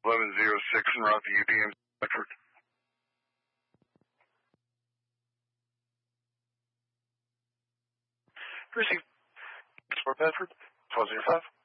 1106 en route to UPM Bedford. Receive. Sport Bedford, 1205.